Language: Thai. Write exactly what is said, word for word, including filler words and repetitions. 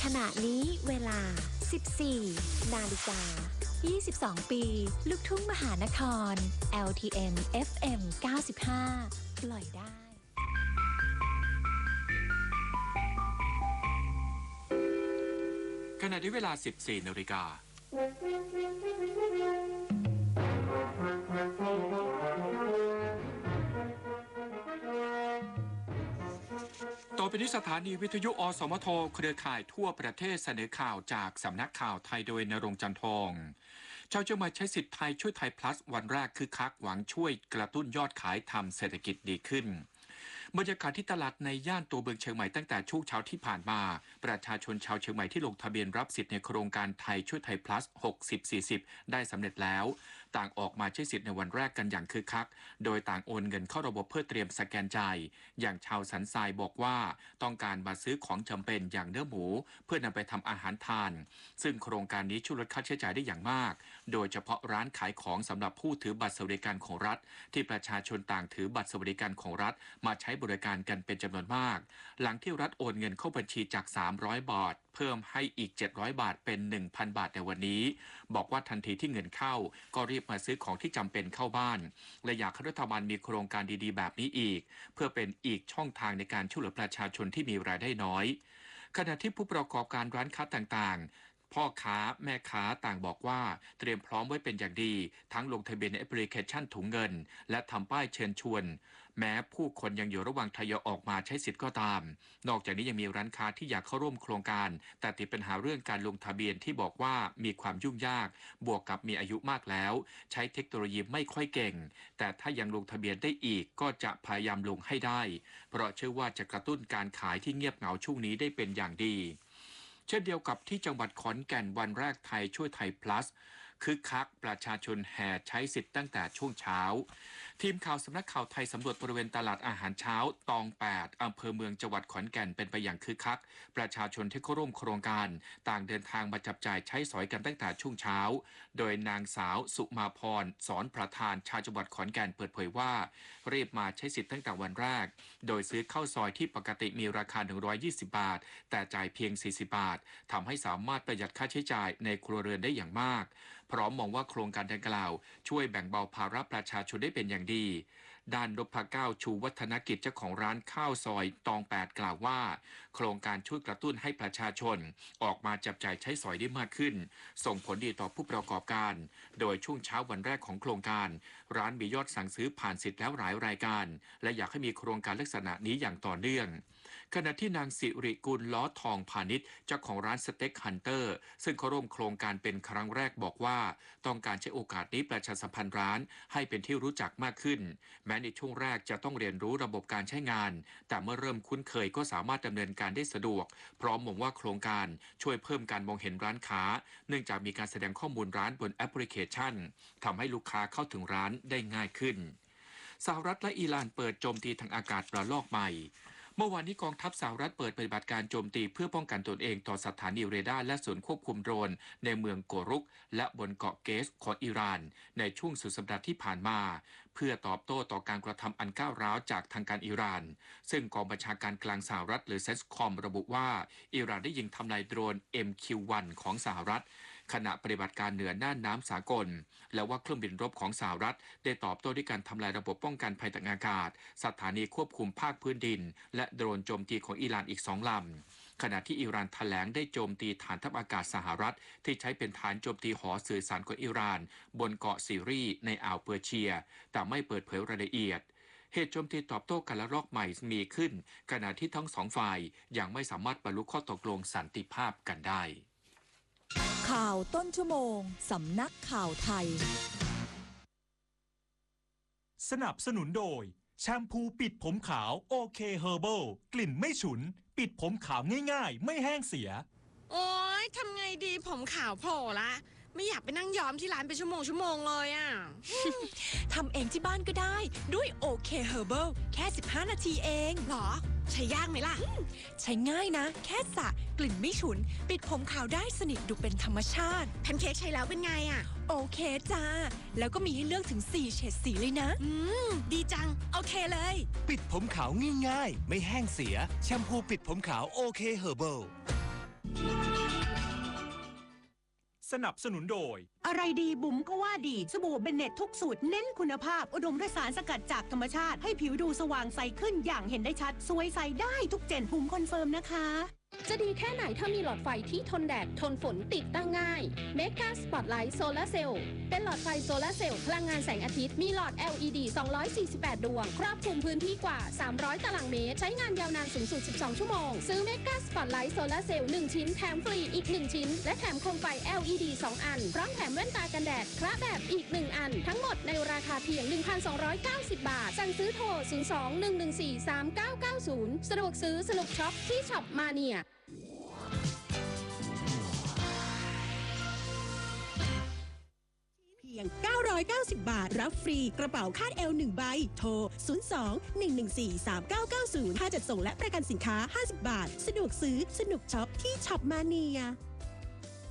ณะนี้เวลา สิบสี่ นาฬิกา ยี่สิบสอง ปีลูกทุ่งมหานคร แอล ที เอ็ม เอฟ เอ็ม เก้าสิบห้า ปล่อยได้ขณะที่เวลา สิบสี่ นาฬิกาต่อไปนี้สถานีวิทยุอสมทเครือข่ายทั่วประเทศเสนอข่าวจากสำนักข่าวไทยโดยณรงค์จันทองชาวเชียงใหม่ใช้สิทธิ์ไทยช่วยไทย plus วันแรกคึกคักหวังช่วยกระตุ้นยอดขายทำเศรษฐกิจดีขึ้นบรรยากาศที่ตลาดในย่านตัวเมืองเชียงใหม่ตั้งแต่ช่วงเช้าที่ผ่านมาประชาชนชาวเชียงใหม่ที่ลงทะเบียนรับสิทธิ์ในโครงการไทยช่วยไทย plus หกสิบ สี่สิบ ได้สำเร็จแล้วต่างออกมาใช้สิทธิ์ในวันแรกกันอย่างคึกคักโดยต่างโอนเงินเข้าระบบเพื่อเตรียมสแกนจ่ายอย่างชาวสันทรายบอกว่าต้องการมาซื้อของจำเป็นอย่างเนื้อหมูเพื่อนำไปทำอาหารทานซึ่งโครงการนี้ช่วยลดค่าใช้จ่ายได้อย่างมากโดยเฉพาะร้านขายของสำหรับผู้ถือบัตรสวัสดิการของรัฐที่ประชาชนต่างถือบัตรสวัสดิการของรัฐมาใช้บริการกันเป็นจำนวนมากหลังที่รัฐโอนเงินเข้าบัญชีจากสามร้อยบาทเพิ่มให้อีกเจ็ดร้อยบาทเป็น หนึ่งพัน บาทในวันนี้บอกว่าทันทีที่เงินเข้าก็รีบมาซื้อของที่จำเป็นเข้าบ้านและอยากให้รัฐบาลมีโครงการดีๆแบบนี้อีกเพื่อเป็นอีกช่องทางในการช่วยเหลือประชาชนที่มีรายได้น้อยขณะที่ผู้ประกอบการร้านค้าต่างๆพ่อค้าแม่ค้าต่างบอกว่าเตรียมพร้อมไว้เป็นอย่างดีทั้งลงทะเบียนในแอปพลิเคชันถุงเงินและทำป้ายเชิญชวนแม้ผู้คนยังอยู่ระหว่างทยอยออกมาใช้สิทธิ์ก็ตามนอกจากนี้ยังมีร้านค้าที่อยากเข้าร่วมโครงการแต่ติดปัญหาเรื่องการลงทะเบียนที่บอกว่ามีความยุ่งยากบวกกับมีอายุมากแล้วใช้เทคโนโลยีไม่ค่อยเก่งแต่ถ้ายังลงทะเบียนได้อีกก็จะพยายามลงให้ได้เพราะเชื่อว่าจะกระตุ้นการขายที่เงียบเหงาช่วงนี้ได้เป็นอย่างดีเช่นเดียวกับที่จังหวัดขอนแก่นวันแรกไทยช่วยไทย plus คึกคักประชาชนแห่ใช้สิทธิ์ตั้งแต่ช่วงเช้าทีมข่าวสำนักข่าวไทยสำรวจบริเวณตลาดอาหารเช้าตองแปดอำเภอเมืองจังหวัดขอนแก่นเป็นไปอย่างคึกคักประชาชนที่เข้าร่วมโครงการต่างเดินทางมาจับจ่ายใช้สอยกันตั้งแต่ช่วงเช้าโดยนางสาวสุมาพรสอนประธานชาวจังหวัดขอนแก่นเปิดเผยว่ารีบมาใช้สิทธิ์ตั้งแต่วันแรกโดยซื้อข้าวซอยที่ปกติมีราคาหนึ่งร้อยยี่สิบบาทแต่จ่ายเพียงสี่สิบบาททำให้สามารถประหยัดค่าใช้จ่ายในครัวเรือนได้อย่างมากพร้อมมองว่าโครงการดังกล่าวช่วยแบ่งเบาภาระประชาชนได้เป็นอย่างดีด้านนพเก้าชูวัฒนกิจเจ้าของร้านข้าวซอยตองแปดกล่าวว่าโครงการช่วยกระตุ้นให้ประชาชนออกมาจับจ่ายใช้สอยได้มากขึ้นส่งผลดีต่อผู้ประกอบการโดยช่วงเช้าวันแรกของโครงการร้านมียอดสั่งซื้อผ่านสิทธิ์แล้วหลายรายการและอยากให้มีโครงการลักษณะนี้อย่างต่อเนื่องขณะที่นางสิริกุลล้อทองพาณิชย์เจ้าของร้านสเต็กฮันเตอร์ซึ่งเขาร่วมโครงการเป็นครั้งแรกบอกว่าต้องการใช้โอกาสนี้ประชาสัมพันธ์ร้านให้เป็นที่รู้จักมากขึ้นแม้ในช่วงแรกจะต้องเรียนรู้ระบบการใช้งานแต่เมื่อเริ่มคุ้นเคยก็สามารถดำเนินการได้สะดวกพร้อมมองว่าโครงการช่วยเพิ่มการมองเห็นร้านค้าเนื่องจากมีการแสดงข้อมูลร้านบนแอปพลิเคชันทำให้ลูกค้าเข้าถึงร้านได้ง่ายขึ้นสหรัฐและอิหร่านเปิดโจมตีทางอากาศระลอกใหม่เมื่อวานนี้กองทัพสหรัฐเปิดปฏิบัติการโจมตีเพื่อป้องกันตนเองต่อสถานีเรดาร์และศูนย์ควบคุมโดรนในเมืองโกรุกและบนเกาะเกสของอิหร่านในช่วงสุดสัปดาห์ที่ผ่านมาเพื่อตอบโต้ต่อการกระทำอันก้าวร้าวจากทางการอิหร่านซึ่งกองบัญชาการกลางสหรัฐหรือเซนส์คอมระบุว่าอิหร่านได้ยิงทำลายโดรน เอ็ม คิว วัน ของสหรัฐขณะปฏิบัติการเหนือน่านน้ำสากลและว่าเครื่องบินรบของสหรัฐได้ตอบโต้ด้วยการทำลายระบบป้องกันภัยทางอากาศสถานีควบคุมภาคพื้นดินและโดรนโจมตีของอิหร่านอีกสองลำขณะที่อิหร่านแถลงได้โจมตีฐานทัพอากาศสหรัฐที่ใช้เป็นฐานโจมตีหอสื่อสารของอิหร่านบนเกาะซีรีในอ่าวเปอร์เซียแต่ไม่เปิดเผยรายละเอียดเหตุโจมตีตอบโต้กันละลอกใหม่มีขึ้นขณะที่ทั้งสองฝ่ายยังไม่สามารถบรรลุข้อตกลงสันติภาพกันได้ข่าวต้นชั่วโมงสำนักข่าวไทยสนับสนุนโดยแชมพูปิดผมขาวโอเคเฮอร์เบิลกลิ่นไม่ฉุนปิดผมขาวง่ายๆไม่แห้งเสียโอ๊ยทำไงดีผมขาวโผล่ละไม่อยากไปนั่งย้อมที่ร้านเป็นชั่วโมงชั่วโมงเลยอ่ะทำเองที่บ้านก็ได้ด้วยโอเคเฮอร์เบิลแค่สิบห้านาทีเองหรอใช้ยากไหมล่ะใช้ง่ายนะแค่สระกลิ่นไม่ฉุนปิดผมขาวได้สนิทดูเป็นธรรมชาติแพนเค้กใช้แล้วเป็นไงอ่ะโอเคจ้าแล้วก็มีให้เลือกถึงสี่เฉดสีเลยนะอืมดีจังโอเคเลยปิดผมขาวง่ายๆไม่แห้งเสียแชมพูปิดผมขาวโอเคเฮอร์เบิลสนับสนุนโดยอะไรดีบุ๋มก็ว่าดีสบู่เบนเน็ตทุกสูตรเน้นคุณภาพอุดมด้วยสารสกัดจากธรรมชาติให้ผิวดูสว่างใสขึ้นอย่างเห็นได้ชัดสวยใสได้ทุกเจนบุ๋มคอนเฟิร์มนะคะจะดีแค่ไหนถ้ามีหลอดไฟที่ทนแดดทนฝนติดตั้งง่าย Mega Spotlight Solar Cell เป็นหลอดไฟโซลาร์เซลล์พลังงานแสงอาทิตย์มีหลอด แอล อี ดี สองร้อยสี่สิบแปด ดวงครอบคลุมพื้นที่กว่าสามร้อยตารางเมตรใช้งานยาวนานสูงสุดสิบสองชั่วโมงซื้อ Mega Spotlight Solar Cell หนึ่งชิ้นแถมฟรีอีกหนึ่งชิ้นและแถมโคมไฟ แอล อี ดี สองอันพร้อมแถมแว่นตากันแดดคระแบบอีกหนึ่งอันทั้งหมดในราคาเพียง หนึ่งพันสองร้อยเก้าสิบ บาทสั่งซื้อโทรศูนย์ สอง หนึ่ง หนึ่ง สี่ สาม เก้า เก้า ศูนย์สะดวกซื้อสนุกช็อปที่ช็อปมาเนียเพียงเก้าร้อยเก้าสิบบาทรับฟรีกระเป๋าคาดเอวหนึ่งใบโทรศูนย์ สอง หนึ่ง หนึ่ง สี่ สาม เก้า เก้า ศูนย์ค่าจัดส่งและประกันสินค้าห้าสิบบาทสะดวกซื้อสนุกช็อปที่ช็อปมาเนีย